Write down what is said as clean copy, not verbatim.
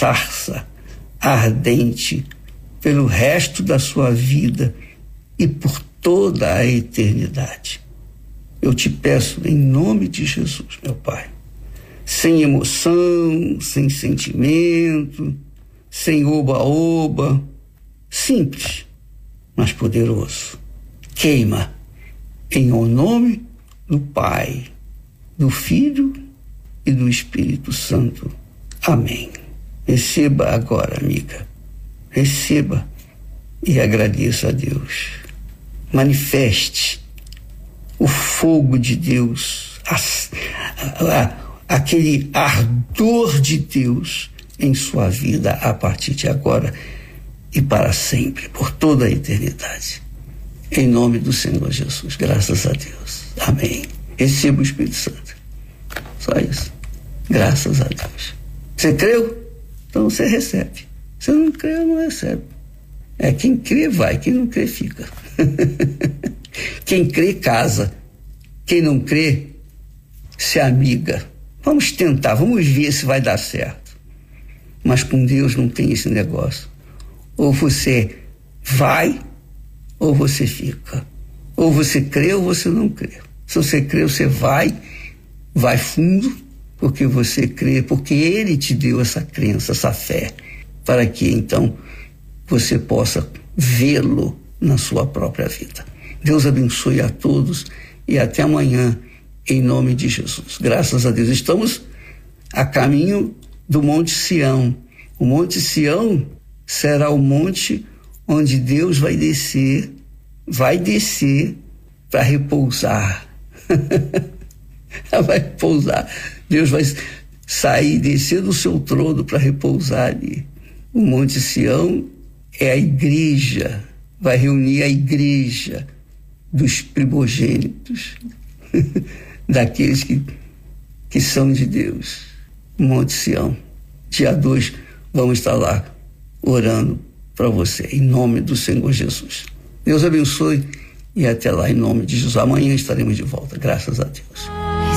sarça ardente pelo resto da sua vida e por toda a eternidade. Eu te peço em nome de Jesus, meu Pai, sem emoção, sem sentimento, sem oba-oba, simples, mas poderoso. Queima em nome do Pai, do Filho e do Espírito Santo. Amém. Receba agora, amiga. Receba e agradeça a Deus. Manifeste o fogo de Deus, aquele ardor de Deus em sua vida a partir de agora e para sempre, por toda a eternidade. Em nome do Senhor Jesus, graças a Deus. Amém. Receba o Espírito Santo. Só isso. Graças a Deus. Você creu? Então você recebe. Se não creu, não recebe. Quem crê vai, quem não crê fica. Quem crê casa. Quem não crê se amiga. Vamos tentar, vamos ver se vai dar certo. Mas com Deus não tem esse negócio. Ou você vai, ou você fica. Ou você crê ou você não crê. Se você crê, você vai fundo, porque você crê, porque Ele te deu essa crença, essa fé, para que então você possa vê-lo na sua própria vida. Deus abençoe a todos e até amanhã, em nome de Jesus. Graças a Deus. Estamos a caminho do Monte Sião. O Monte Sião será o monte onde Deus vai descer para repousar. Vai repousar. Deus vai sair, descer do seu trono para repousar ali. O Monte Sião é a igreja, vai reunir a igreja dos primogênitos, daqueles que são de Deus. Monte Sião. Dia 2, vamos estar lá orando para você, em nome do Senhor Jesus. Deus abençoe e até lá, em nome de Jesus. Amanhã estaremos de volta, graças a Deus.